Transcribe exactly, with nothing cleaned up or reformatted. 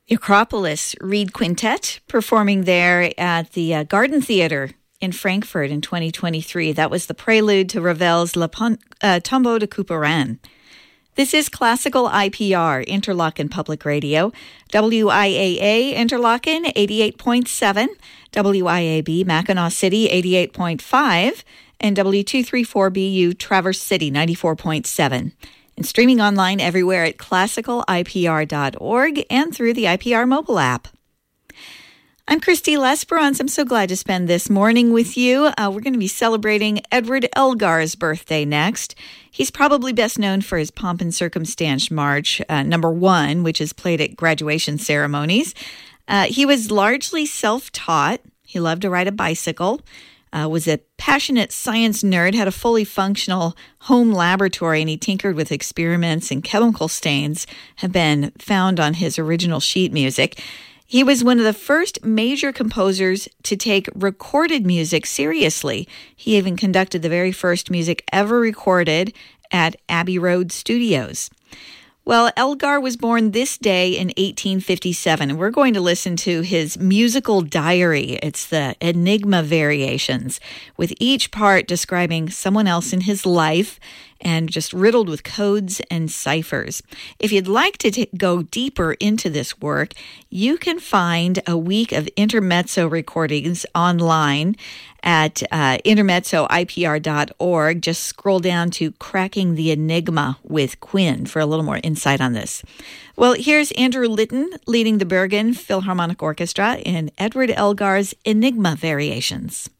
Acropolis Reed Quintet performing there at the uh, Garden Theater in Frankfurt in twenty twenty-three. That was the prelude to Ravel's Le Pon- uh, Tombeau de Couperin. This is Classical I P R, Interlochen Public Radio, W I A A Interlochen eighty-eight point seven, W I A B Mackinac City eighty-eight point five, and W two thirty-four B U Traverse City ninety-four point seven. And streaming online everywhere at classical I P R dot org and through the I P R mobile app. I'm Christy Lesperance. I'm so glad to spend this morning with you. Uh, we're going to be celebrating Edward Elgar's birthday next. He's probably best known for his Pomp and Circumstance March, uh, number one, which is played at graduation ceremonies. Uh, he was largely self-taught. He loved to ride a bicycle. Uh, was a passionate science nerd, had a fully functional home laboratory, and he tinkered with experiments, and chemical stains have been found on his original sheet music. He was one of the first major composers to take recorded music seriously. He even conducted the very first music ever recorded at Abbey Road Studios. Well, Elgar was born this day in eighteen fifty-seven, and we're going to listen to his musical diary. It's the Enigma Variations, with each part describing someone else in his life and just riddled with codes and ciphers. If you'd like to t- go deeper into this work, you can find a week of Intermezzo recordings online at uh, intermezzo I P R dot org. Just scroll down to Cracking the Enigma with Quinn for a little more insight on this. Well, here's Andrew Litton leading the Bergen Philharmonic Orchestra in Edward Elgar's Enigma Variations.